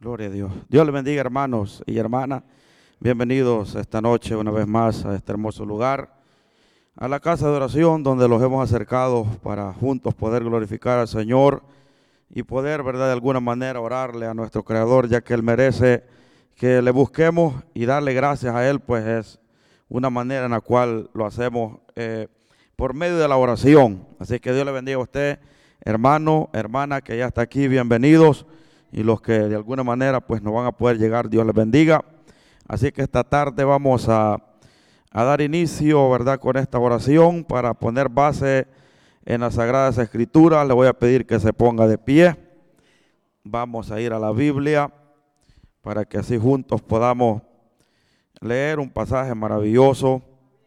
Gloria a Dios. Dios le bendiga, hermanos y hermanas. Bienvenidos esta noche una vez más a este hermoso lugar, a la casa de oración donde los hemos acercado para juntos poder glorificar al Señor y poder, ¿verdad?, de alguna manera orarle a nuestro Creador, ya que Él merece que le busquemos y darle gracias a Él, pues es una manera en la cual lo hacemos por medio de la oración. Así que Dios le bendiga a usted, hermano, hermana, que ya está aquí, bienvenidos. Y los que de alguna manera pues no van a poder llegar, Dios les bendiga. Así que esta tarde vamos a dar inicio, ¿verdad?, con esta oración para poner base en las Sagradas Escrituras. Le voy a pedir que se ponga de pie. Vamos a ir a la Biblia para que así juntos podamos leer un pasaje maravilloso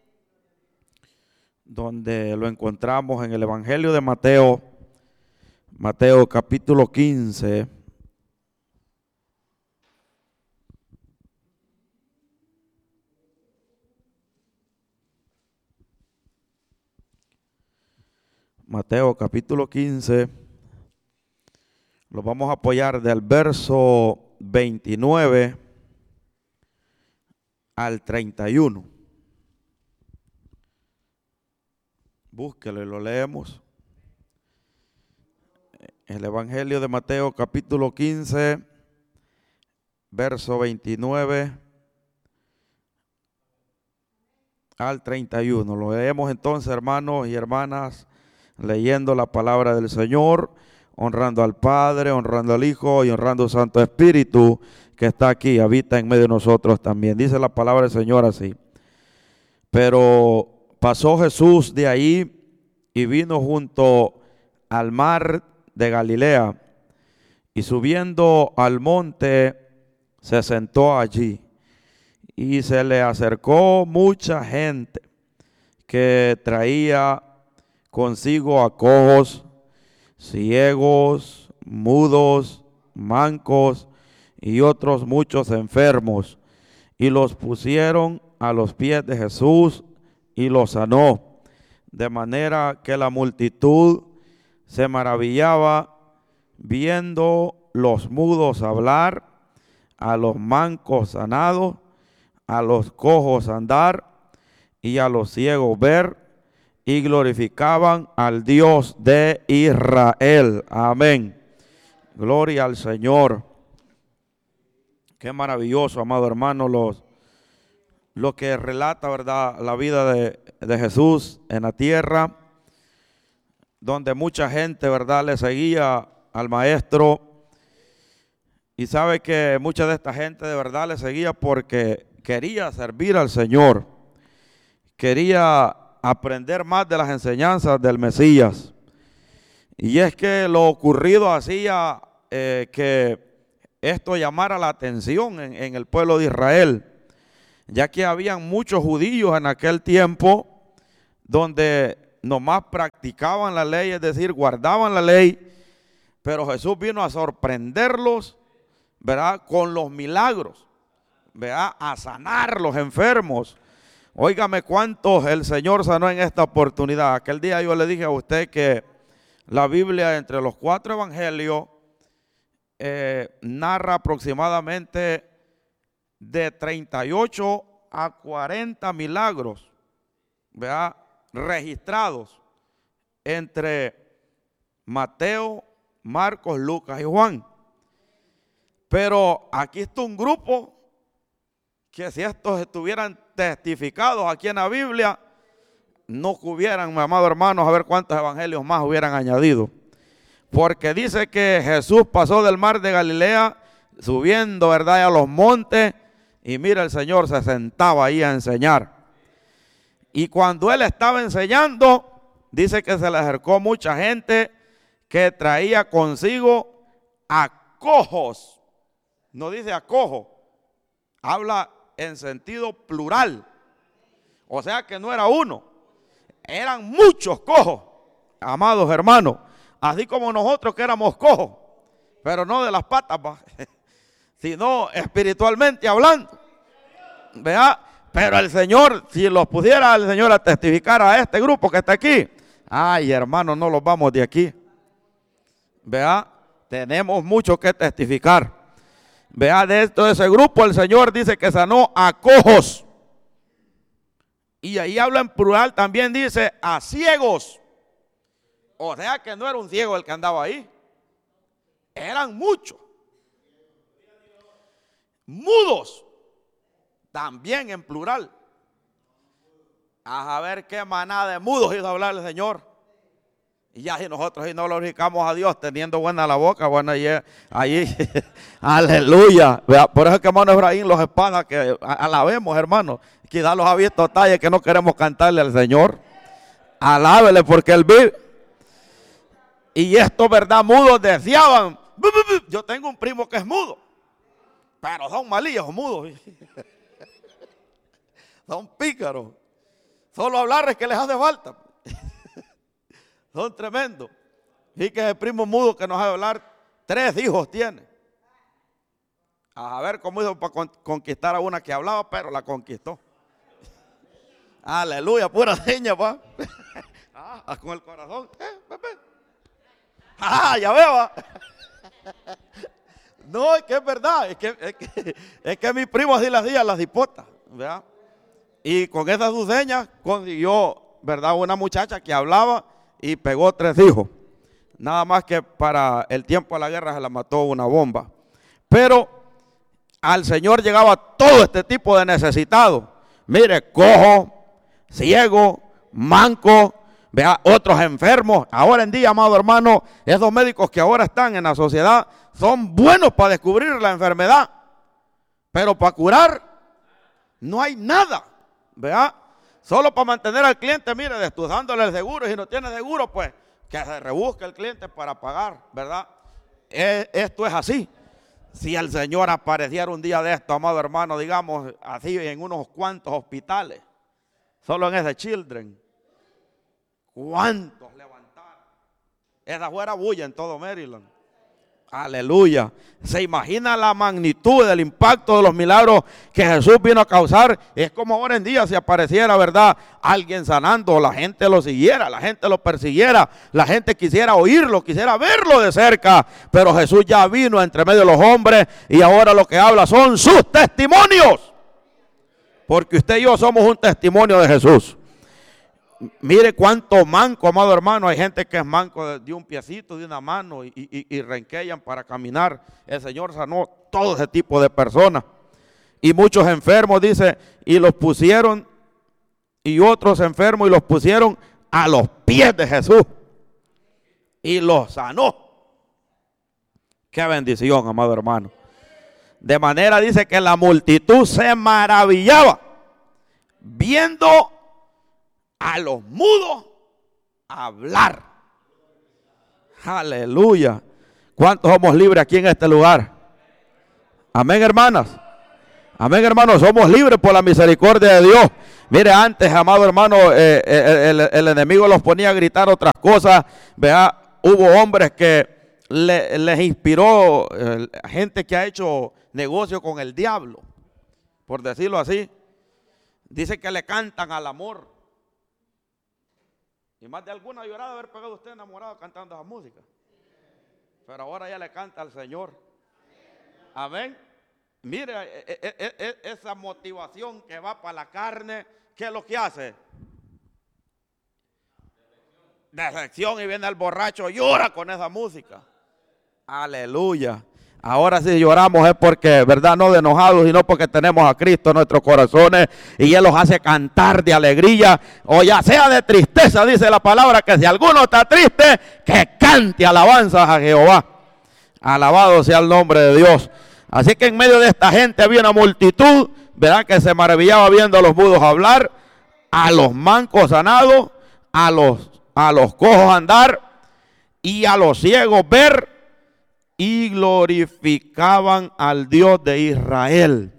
donde lo encontramos en el Evangelio de Mateo, Mateo capítulo 15. Mateo capítulo 15, lo vamos a apoyar del verso 29 al 31. Búsquelo y lo leemos. El Evangelio de Mateo capítulo 15, verso 29 al 31. Lo leemos entonces, hermanos y hermanas, leyendo la palabra del Señor, honrando al Padre, honrando al Hijo y honrando al Santo Espíritu que está aquí, habita en medio de nosotros también. Dice la palabra del Señor así: pero pasó Jesús de ahí y vino junto al mar de Galilea, y subiendo al monte se sentó allí, y se le acercó mucha gente que traía consigo a cojos, ciegos, mudos, mancos y otros muchos enfermos, y los pusieron a los pies de Jesús y los sanó, de manera que la multitud se maravillaba viendo los mudos hablar, a los mancos sanados, a los cojos andar y a los ciegos ver, y glorificaban al Dios de Israel. Amén. Gloria al Señor. Qué maravilloso, amado hermano, lo que relata, ¿verdad?, la vida de Jesús en la tierra, donde mucha gente, ¿verdad?, le seguía al Maestro. Y sabe que mucha de esta gente de verdad le seguía porque quería servir al Señor, quería aprender más de las enseñanzas del Mesías. Y es que lo ocurrido hacía que esto llamara la atención en el pueblo de Israel, ya que habían muchos judíos en aquel tiempo donde nomás practicaban la ley, es decir, guardaban la ley, pero Jesús vino a sorprenderlos, ¿verdad?, con los milagros, ¿verdad?, a sanar los enfermos. Óigame cuántos el Señor sanó en esta oportunidad. Aquel día yo le dije a usted que la Biblia, entre los 4 evangelios, narra aproximadamente de 38 a 40 milagros, ¿verdad?, registrados entre Mateo, Marcos, Lucas y Juan. Pero aquí está un grupo que si estos estuvieran testificados aquí en la Biblia, no hubieran, mi amado hermano, a ver cuántos evangelios más hubieran añadido. Porque dice que Jesús pasó del mar de Galilea, subiendo, ¿verdad?, a los montes, y mira, el Señor se sentaba ahí a enseñar. Y cuando Él estaba enseñando, dice que se le acercó mucha gente que traía consigo a cojos. No dice a cojo, habla en sentido plural. O sea que no era uno, eran muchos cojos, amados hermanos. Así como nosotros que éramos cojos, pero no de las patas, sino espiritualmente hablando. ¿Vea? Pero el Señor, si los pusiera el Señor a testificar a este grupo que está aquí, ay, hermano, no los vamos de aquí. ¿Vea? Tenemos mucho que testificar. Vea, de ese grupo el Señor dice que sanó a cojos. Y ahí habla en plural, también dice a ciegos. O sea que no era un ciego el que andaba ahí. Eran muchos. Mudos, también en plural. A ver qué manada de mudos hizo hablar el Señor. Y ya si nosotros no glorificamos a Dios teniendo buena la boca, bueno, ahí aleluya. Por eso es que hermano Efraín los espadas que alabemos, hermano. Quizás los ha visto talles que no queremos cantarle al Señor. Alábele porque Él vive. Y estos, verdad, mudos deseaban. Yo tengo un primo que es mudo, pero son malillos mudos. Son pícaros. Solo hablar es que les hace falta. Son tremendos. Y que el primo mudo que nos ha de hablar, 3 hijos tiene. A ver cómo hizo para conquistar a una que hablaba, pero la conquistó. Aleluya, pura seña, pa. Con el corazón. Ya veo, va. No, es que es verdad. Es que mi primo así las hacía, las hipotas, ¿verdad? Y con esas sus señas consiguió, ¿verdad? Una muchacha que hablaba y pegó 3 hijos. Nada más que para el tiempo de la guerra se la mató una bomba. Pero al Señor llegaba todo este tipo de necesitados. Mire, cojo, ciego, manco, vea, otros enfermos. Ahora en día, amado hermano, esos médicos que ahora están en la sociedad son buenos para descubrir la enfermedad, pero para curar no hay nada, vea. Solo para mantener al cliente, mire, destuzándole el seguro. Y si no tiene seguro, pues que se rebusque el cliente para pagar, ¿verdad? Esto es así. Si el Señor apareciera un día de esto, amado hermano, digamos así, en unos cuantos hospitales, solo en ese Children, ¿cuántos levantaron? Esa fuera bulla en todo Maryland. Aleluya. ¿Se imagina la magnitud del impacto de los milagros que Jesús vino a causar? Es como ahora en día si apareciera, ¿verdad?, alguien sanando, la gente lo siguiera, la gente lo persiguiera, la gente quisiera oírlo, quisiera verlo de cerca. Pero Jesús ya vino entre medio de los hombres y ahora lo que habla son sus testimonios. Porque usted y yo somos un testimonio de Jesús. Mire cuánto manco, amado hermano. Hay gente que es manco de un piecito, de una mano y renquean para caminar. El Señor sanó todo ese tipo de personas. Y muchos enfermos, dice, y los pusieron, y otros enfermos y los pusieron a los pies de Jesús. Y los sanó. Qué bendición, amado hermano. De manera, dice, que la multitud se maravillaba viendo a los mudos hablar. Aleluya. ¿Cuántos somos libres aquí en este lugar? Amén, hermanas. Amén, hermanos. Somos libres por la misericordia de Dios. Mire, antes, amado hermano, el enemigo los ponía a gritar otras cosas. Vea, hubo hombres que les inspiró gente que ha hecho negocio con el diablo, por decirlo así. Dice que le cantan al amor. Y más de alguna ha llorado de haber pegado usted enamorado cantando esa música. Pero ahora ya le canta al Señor. Amén. Mire, esa motivación que va para la carne, ¿qué es lo que hace? Decepción. Y viene el borracho, llora con esa música. Aleluya. Ahora sí lloramos es porque, verdad, no de enojados, sino porque tenemos a Cristo en nuestros corazones y Él los hace cantar de alegría o ya sea de tristeza. Dice la palabra que si alguno está triste, que cante alabanzas a Jehová. Alabado sea el nombre de Dios. Así que en medio de esta gente había una multitud, verdad, que se maravillaba viendo a los mudos hablar, a los mancos sanados, a los cojos andar y a los ciegos ver. Y glorificaban al Dios de Israel.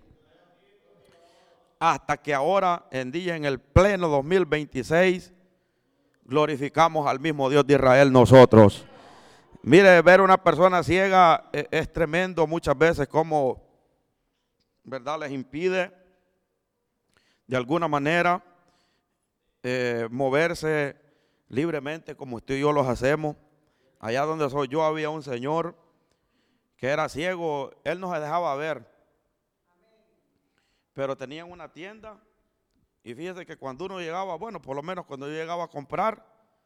Hasta que ahora en día, en el pleno 2026, glorificamos al mismo Dios de Israel nosotros. Mire, ver una persona ciega es tremendo muchas veces como, ¿verdad?, les impide de alguna manera moverse libremente como usted y yo los hacemos. Allá donde soy yo había un señor que era ciego, él no se dejaba ver. Pero tenían una tienda y fíjese que cuando uno llegaba, bueno, por lo menos cuando yo llegaba a comprar,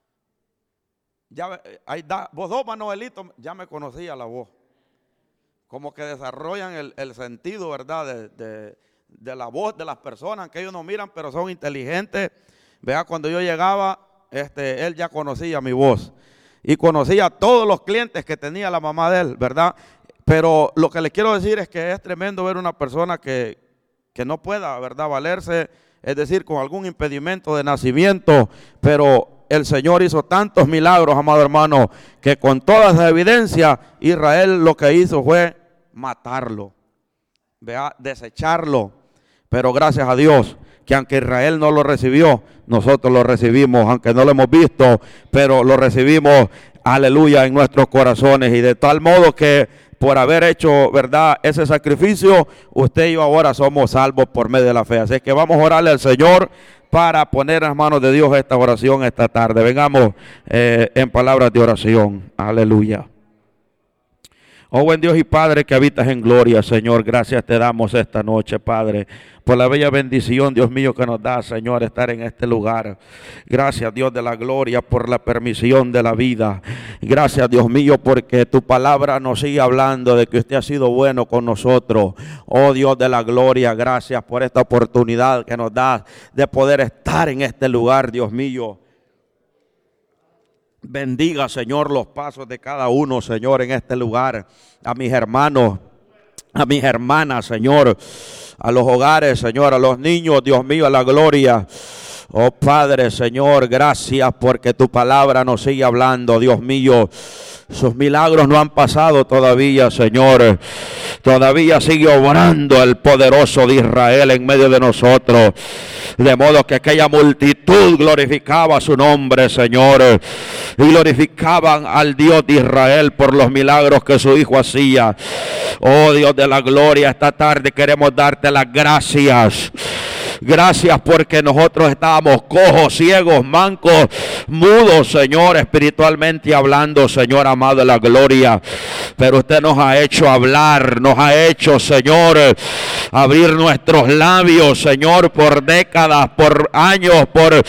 ya vos dos, Manuelito, ya me conocía la voz. Como que desarrollan el sentido, ¿verdad? De la voz de las personas, que ellos no miran, pero son inteligentes. Vea, cuando yo llegaba, él ya conocía mi voz. Y conocía a todos los clientes que tenía la mamá de él, ¿verdad? Pero lo que le quiero decir es que es tremendo ver una persona que no pueda, ¿verdad?, valerse, es decir, con algún impedimento de nacimiento, pero el Señor hizo tantos milagros, amado hermano, que con toda esa evidencia, Israel lo que hizo fue matarlo, vea, desecharlo. Pero gracias a Dios, que aunque Israel no lo recibió, nosotros lo recibimos, aunque no lo hemos visto, pero lo recibimos, aleluya, en nuestros corazones. Y de tal modo que por haber hecho, ¿verdad?, ese sacrificio, usted y yo ahora somos salvos por medio de la fe. Así que vamos a orarle al Señor para poner en las manos de Dios esta oración esta tarde. Vengamos en palabras de oración. Aleluya. Oh buen Dios y Padre que habitas en gloria, Señor, gracias te damos esta noche, Padre, por la bella bendición, Dios mío, que nos da, Señor, estar en este lugar. Gracias, Dios de la gloria, por la permisión de la vida. Gracias, Dios mío, porque tu palabra nos sigue hablando de que usted ha sido bueno con nosotros. Oh Dios de la gloria, gracias por esta oportunidad que nos da de poder estar en este lugar, Dios mío. Bendiga, Señor, los pasos de cada uno, Señor, en este lugar. A mis hermanos, a mis hermanas, Señor, a los hogares, Señor, a los niños, Dios mío, a la gloria. Oh Padre, Señor, gracias porque tu palabra nos sigue hablando, Dios mío. Sus milagros no han pasado todavía, Señor. Todavía sigue obrando el poderoso de Israel en medio de nosotros. De modo que aquella multitud glorificaba su nombre, Señor. Y glorificaban al Dios de Israel por los milagros que su Hijo hacía. Oh Dios de la gloria, esta tarde queremos darte las gracias. Gracias porque nosotros estábamos cojos, ciegos, mancos, mudos, Señor, espiritualmente hablando, Señor amado de la gloria. Pero usted nos ha hecho hablar, nos ha hecho, Señor, abrir nuestros labios, Señor, por décadas, por años,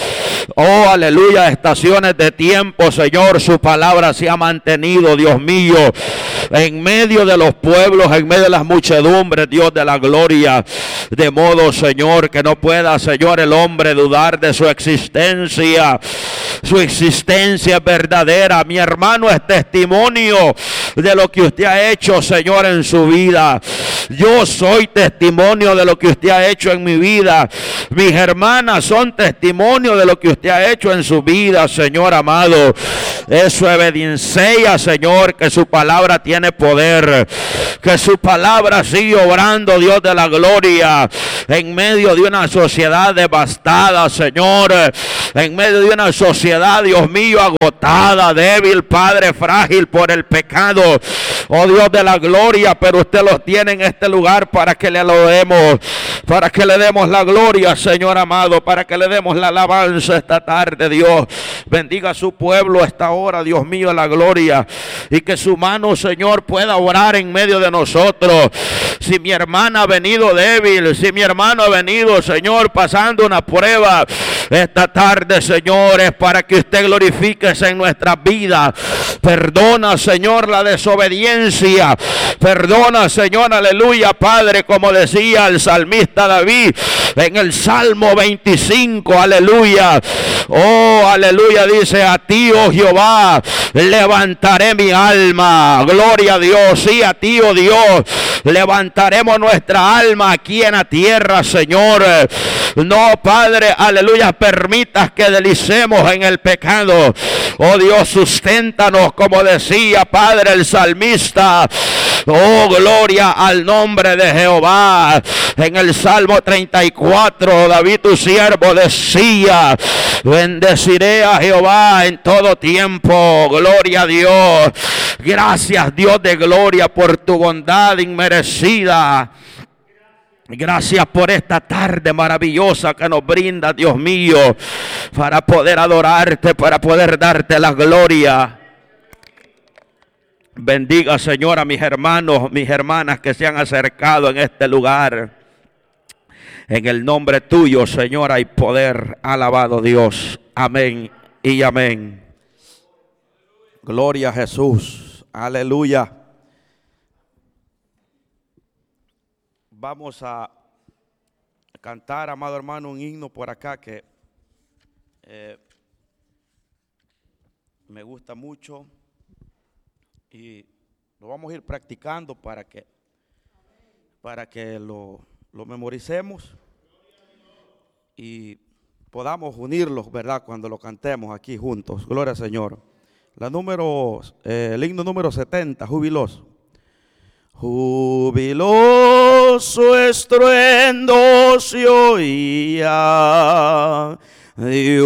oh aleluya, estaciones de tiempo, Señor. Su palabra se ha mantenido, Dios mío, en medio de los pueblos, en medio de las muchedumbres, Dios de la gloria. De modo, Señor, que no pueda, Señor, el hombre dudar de su existencia. Su existencia es verdadera. Mi hermano es testimonio de lo que usted ha hecho, Señor, en su vida. Yo soy testimonio de lo que usted ha hecho en mi vida. Mis hermanas son testimonio de lo que usted ha hecho en su vida, Señor amado. Eso evidencia, Señor, que su palabra tiene poder, que su palabra sigue obrando, Dios de la gloria, en medio de una sociedad devastada, Señor, en medio de una sociedad, Dios mío, agotada, débil, Padre, frágil por el pecado. Oh Dios de la gloria, pero usted los tiene en este lugar para que le alabemos, para que le demos la gloria, Señor amado, para que le demos la alabanza esta tarde, Dios. Bendiga a su pueblo esta hora, Dios mío, la gloria, y que su mano, Señor, pueda orar en medio de nosotros. Si mi hermana ha venido débil, si mi hermano ha venido, Señor, pasando una prueba, esta tarde, Señor, es para que usted glorifíquese en nuestras vidas. Perdona, Señor, la desobediencia. Perdona, Señor, aleluya, Padre, como decía el salmista David en el Salmo 25, aleluya. Oh, aleluya, dice: a ti, oh Jehová, levantaré mi alma. Gloria a Dios. Sí, a ti, oh Dios, levantaremos nuestra alma aquí en la tierra, Señor. No, Padre, aleluya, permitas que deslicemos en el pecado. Oh Dios, susténtanos, como decía, Padre, el salmista. Oh, gloria al nombre de Jehová. En el Salmo 34, David, tu siervo, decía: bendeciré a Jehová en todo tiempo. Gloria a Dios. Gracias, Dios de gloria, por tu bondad inmerecida. Gracias por esta tarde maravillosa que nos brinda, Dios mío, para poder adorarte, para poder darte la gloria. Bendiga, Señor, a mis hermanos, mis hermanas que se han acercado en este lugar. En el nombre tuyo, Señor, hay poder. Alabado Dios. Amén y amén. Gloria a Jesús. Aleluya. Vamos a cantar, amado hermano, un himno por acá que me gusta mucho. Y lo vamos a ir practicando para que lo memoricemos y podamos unirlos, ¿verdad? Cuando lo cantemos aquí juntos. Gloria al Señor. El himno número 70, jubiloso. Jubiloso estruendo se oía.